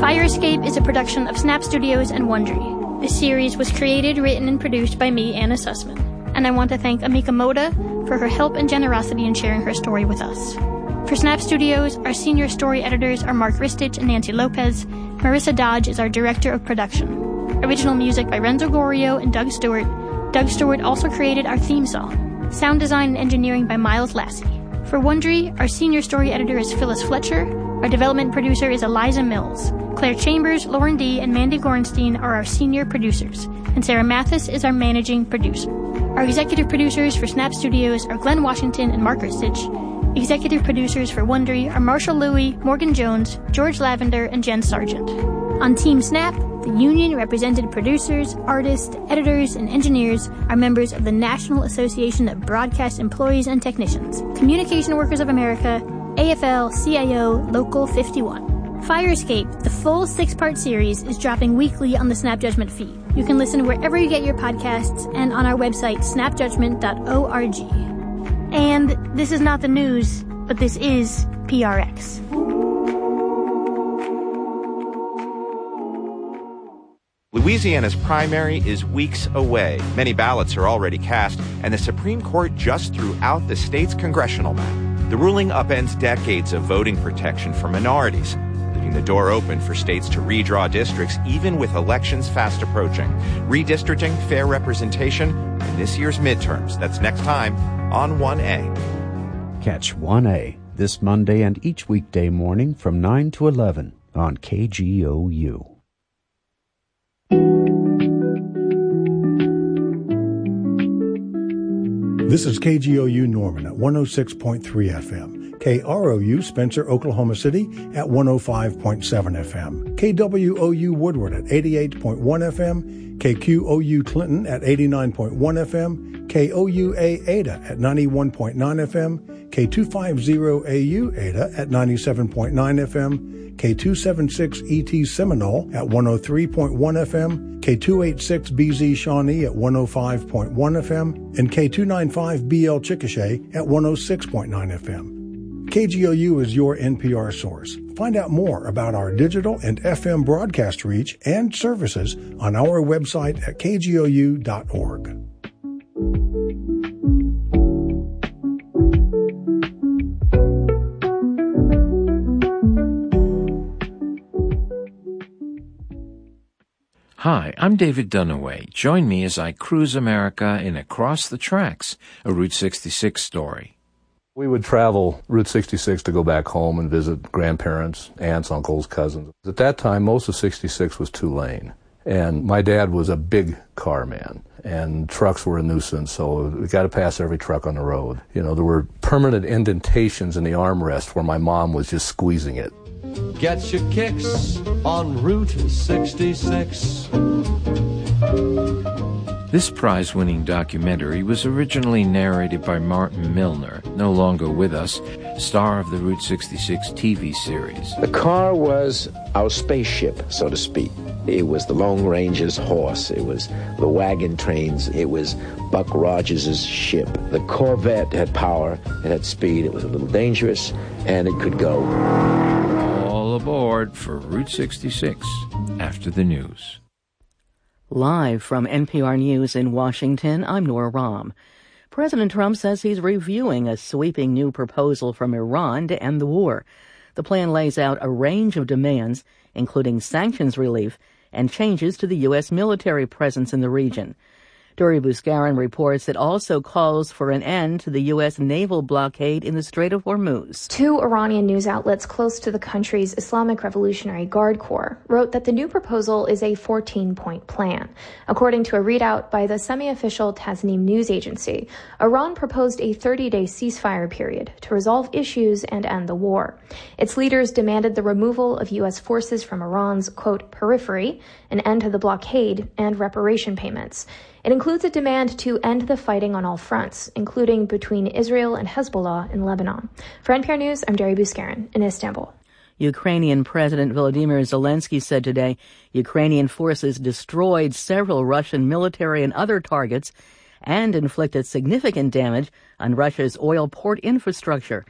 Fire Escape is a production of Snap Studios and Wondery. This series was created, written, and produced by me, Anna Sussman. And I want to thank Amika Moda for her help and generosity in sharing her story with us. For Snap Studios, our senior story editors are Mark Ristich and Nancy Lopez. Marissa Dodge is our director of production. Original music by Renzo Gorio and Doug Stewart. Doug Stewart also created our theme song. Sound design and engineering by Miles Lassie. For Wondery, our senior story editor is Phyllis Fletcher. Our development producer is Eliza Mills. Claire Chambers, Lauren D., and Mandy Gorenstein are our senior producers. And Sarah Mathis is our managing producer. Our executive producers for Snap Studios are Glenn Washington and Mark Ristich. Executive producers for Wondery are Marshall Louie, Morgan Jones, George Lavender, and Jen Sargent. On Team Snap, the union-represented producers, artists, editors, and engineers are members of the National Association of Broadcast Employees and Technicians, Communication Workers of America, AFL-CIO Local 51. Fire Escape, the full 6-part series, is dropping weekly on the Snap Judgment feed. You can listen wherever you get your podcasts and on our website, snapjudgment.org. And this is not the news, but this is PRX. Louisiana's primary is weeks away. Many ballots are already cast, and the Supreme Court just threw out the state's congressional map. The ruling upends decades of voting protection for minorities, leaving the door open for states to redraw districts even with elections fast approaching. Redistricting, fair representation, in this year's midterms. That's next time on 1A. Catch 1A this Monday and each weekday morning from 9 to 11 on KGOU. This is KGOU Norman at 106.3 FM. KROU Spencer, Oklahoma City at 105.7 FM. KWOU Woodward at 88.1 FM. KQOU Clinton at 89.1 FM. KOUA Ada at 91.9 FM. K250AU Ada at 97.9 FM. K276ET Seminole at 103.1 FM, K286BZ Shawnee at 105.1 FM, and K295BL Chickasha at 106.9 FM. KGOU is your NPR source. Find out more about our digital and FM broadcast reach and services on our website at kgou.org. Hi, I'm David Dunaway. Join me as I cruise America in Across the Tracks, a Route 66 story. We would travel Route 66 to go back home and visit grandparents, aunts, uncles, cousins. At that time, most of 66 was 2-lane. And my dad was a big car man, and trucks were a nuisance, so we got to pass every truck on the road. You know, there were permanent indentations in the armrest where my mom was just squeezing it. Get your kicks on Route 66. This prize-winning documentary was originally narrated by Martin Milner, no longer with us, star of the Route 66 TV series. The car was our spaceship, so to speak. It was the Lone Ranger's horse. It was the wagon trains. It was Buck Rogers' ship. The Corvette had power. It had speed. It was a little dangerous, and it could go. All aboard for Route 66 after the news. Live from NPR News in Washington, I'm Nora Rahm. President Trump says he's reviewing a sweeping new proposal from Iran to end the war. The plan lays out a range of demands, including sanctions relief and changes to the U.S. military presence in the region. Dori Buscarin reports it also calls for an end to the U.S. naval blockade in the Strait of Hormuz. Two Iranian news outlets close to the country's Islamic Revolutionary Guard Corps wrote that the new proposal is a 14-point plan. According to a readout by the semi-official Tasnim news agency, Iran proposed a 30-day ceasefire period to resolve issues and end the war. Its leaders demanded the removal of U.S. forces from Iran's, quote, periphery, an end to the blockade, and reparation payments. It includes a demand to end the fighting on all fronts, including between Israel and Hezbollah in Lebanon. For NPR News, I'm Dori Buscarin in Istanbul. Ukrainian President Volodymyr Zelensky said today Ukrainian forces destroyed several Russian military and other targets and inflicted significant damage on Russia's oil port infrastructure.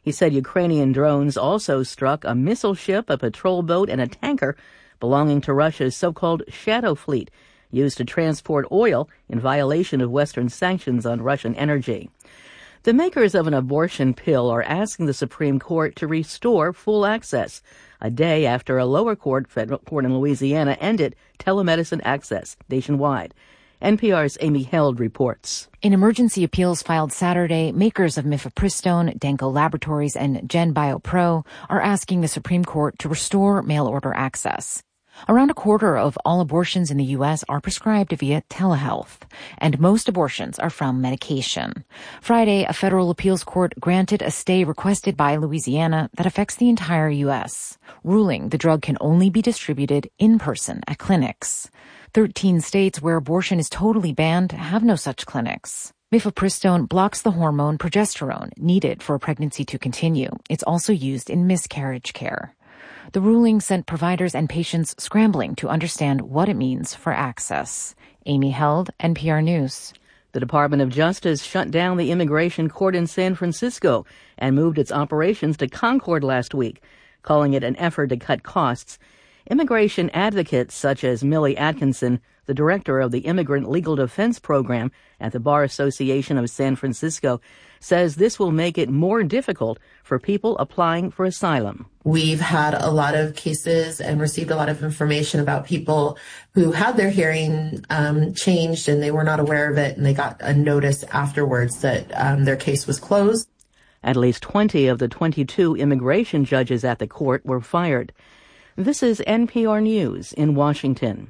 He said Ukrainian drones also struck a missile ship, a patrol boat, and a tanker belonging to Russia's so-called Shadow Fleet, used to transport oil in violation of Western sanctions on Russian energy. The makers of an abortion pill are asking the Supreme Court to restore full access, a day after a lower court, federal court in Louisiana, ended telemedicine access nationwide. NPR's Amy Held reports. In emergency appeals filed Saturday, makers of mifepristone, Danco Laboratories, and GenBioPro are asking the Supreme Court to restore mail-order access. Around a quarter of all abortions in the U.S. are prescribed via telehealth, and most abortions are from medication. Friday, a federal appeals court granted a stay requested by Louisiana that affects the entire U.S., ruling the drug can only be distributed in person at clinics. 13 states where abortion is totally banned have no such clinics. Mifepristone blocks the hormone progesterone needed for a pregnancy to continue. It's also used in miscarriage care. The ruling sent providers and patients scrambling to understand what it means for access. Amy Held, NPR News. The Department of Justice shut down the immigration court in San Francisco and moved its operations to Concord last week, calling it an effort to cut costs. Immigration advocates such as Millie Atkinson, the director of the Immigrant Legal Defense Program at the Bar Association of San Francisco, says this will make it more difficult for people applying for asylum. We've had a lot of cases and received a lot of information about people who had their hearing changed and they were not aware of it, and they got a notice afterwards that their case was closed. At least 20 of the 22 immigration judges at the court were fired. This is NPR News in Washington.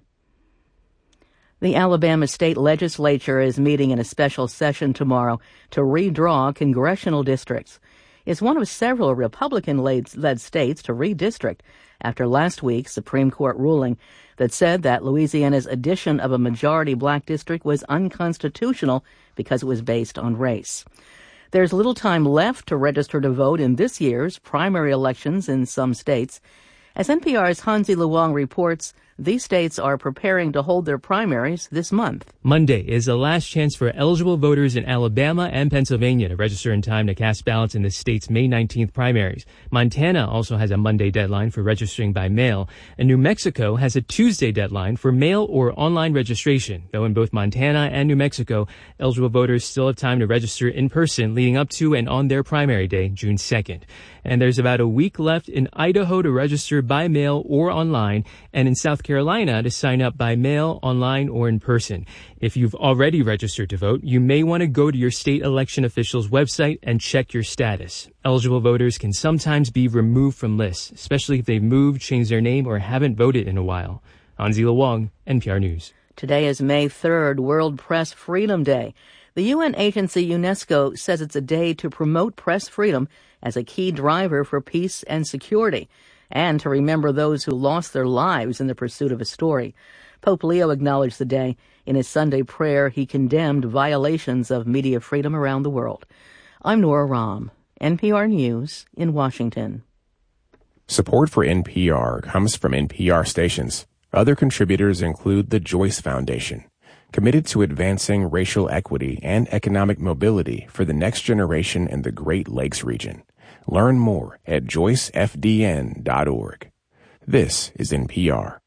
The Alabama State Legislature is meeting in a special session tomorrow to redraw congressional districts. It's one of several Republican-led states to redistrict after last week's Supreme Court ruling that said that Louisiana's addition of a majority black district was unconstitutional because it was based on race. There's little time left to register to vote in this year's primary elections in some states. As NPR's Hansi Luong reports, these states are preparing to hold their primaries this month. Monday is the last chance for eligible voters in Alabama and Pennsylvania to register in time to cast ballots in the state's May 19th primaries. Montana also has a Monday deadline for registering by mail, and New Mexico has a Tuesday deadline for mail or online registration, though in both Montana and New Mexico, eligible voters still have time to register in person leading up to and on their primary day, June 2nd. And there's about a week left in Idaho to register by mail or online, and in South Carolina to sign up by mail, online, or in person. If you've already registered to vote, you may want to go to your state election official's website and check your status. Eligible voters can sometimes be removed from lists, especially if they've moved, changed their name, or haven't voted in a while. Hansi Luong, NPR News. Today is May 3rd, World Press Freedom Day. The UN agency UNESCO says it's a day to promote press freedom as a key driver for peace and security, and to remember those who lost their lives in the pursuit of a story. Pope Leo acknowledged the day. In his Sunday prayer, he condemned violations of media freedom around the world. I'm Nora Rahm, NPR News in Washington. Support for NPR comes from NPR stations. Other contributors include the Joyce Foundation, committed to advancing racial equity and economic mobility for the next generation in the Great Lakes region. Learn more at joycefdn.org. This is NPR.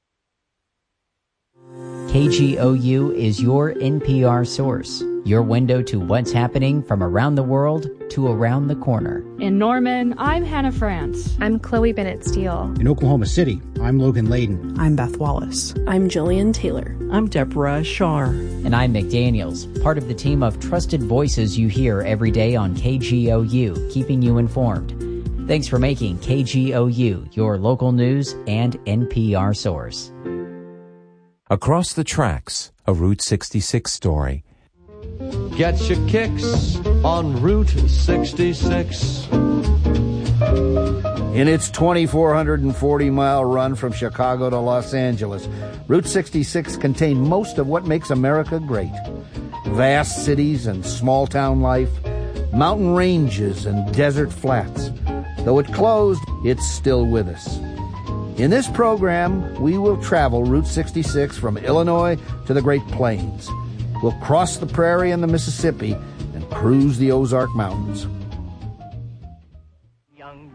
KGOU is your NPR source, your window to what's happening from around the world to around the corner. In Norman, I'm Hannah France. I'm Chloe Bennett Steele. In Oklahoma City, I'm Logan Layden. I'm Beth Wallace. I'm Jillian Taylor. I'm Deborah Shar. And I'm McDaniels, part of the team of trusted voices you hear every day on KGOU, keeping you informed. Thanks for making KGOU your local news and NPR source. Across the Tracks, a Route 66 story. Get your kicks on Route 66. In its 2,440-mile run from Chicago to Los Angeles, Route 66 contained most of what makes America great. Vast cities and small-town life, mountain ranges and desert flats. Though it closed, it's still with us. In this program, we will travel Route 66 from Illinois to the Great Plains. We'll cross the prairie and the Mississippi and cruise the Ozark Mountains.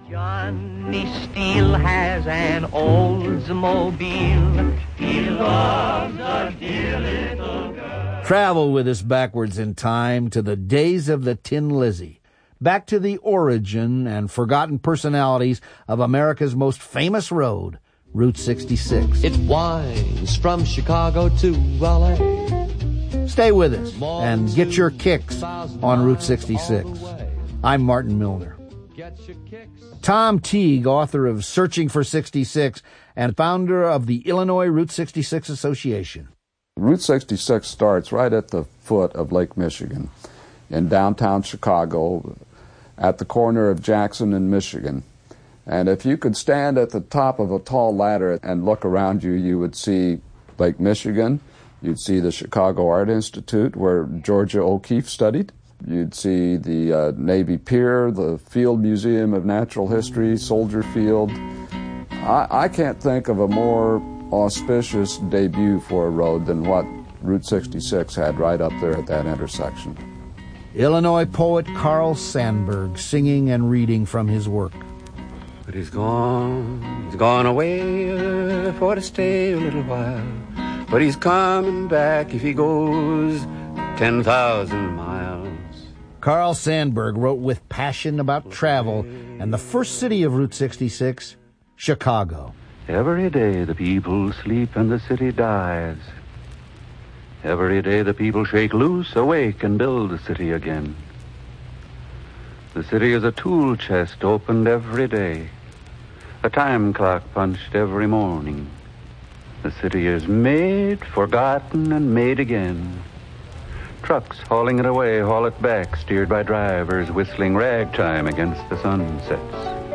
Johnny Steele has an Oldsmobile. He loves a dear little girl. Travel with us backwards in time to the days of the Tin Lizzie, back to the origin and forgotten personalities of America's most famous road, Route 66. It winds from Chicago to L.A. Stay with us and get your kicks on Route 66. I'm Martin Milner. Tom Teague, author of Searching for 66 and founder of the Illinois Route 66 Association. Route 66 starts right at the foot of Lake Michigan in downtown Chicago at the corner of Jackson and Michigan. And if you could stand at the top of a tall ladder and look around you, you would see Lake Michigan. You'd see the Chicago Art Institute where Georgia O'Keeffe studied. You'd see the Navy Pier, the Field Museum of Natural History, Soldier Field. I can't think of a more auspicious debut for a road than what Route 66 had right up there at that intersection. Illinois poet Carl Sandburg singing and reading from his work. But he's gone away for to stay a little while. But he's coming back if he goes 10,000 miles. Carl Sandburg wrote with passion about travel and the first city of Route 66, Chicago. Every day the people sleep and the city dies. Every day the people shake loose, awake, and build the city again. The city is a tool chest opened every day, a time clock punched every morning. The city is made, forgotten, and made again. Trucks hauling it away, haul it back, steered by drivers whistling ragtime against the sunsets.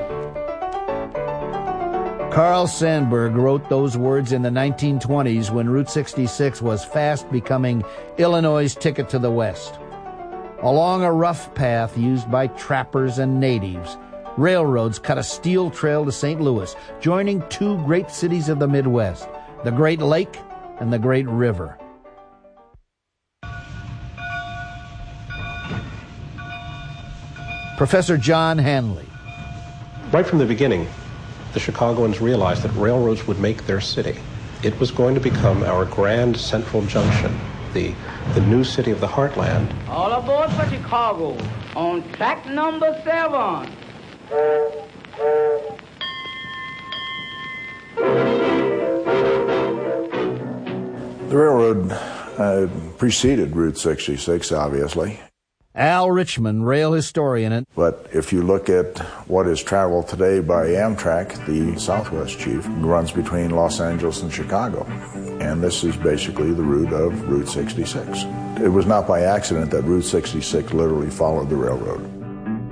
Carl Sandburg wrote those words in the 1920s when Route 66 was fast becoming Illinois' ticket to the West. Along a rough path used by trappers and natives, railroads cut a steel trail to St. Louis, joining two great cities of the Midwest, the Great Lake and the Great River. Professor John Hanley. Right from the beginning, the Chicagoans realized that railroads would make their city. It was going to become our grand central junction, the new city of the heartland. All aboard for Chicago on track number 7. The railroad preceded Route 66, obviously. Al Richmond, rail historian. But if you look at what is traveled today by Amtrak, the Southwest Chief runs between Los Angeles and Chicago. And this is basically the route of Route 66. It was not by accident that Route 66 literally followed the railroad.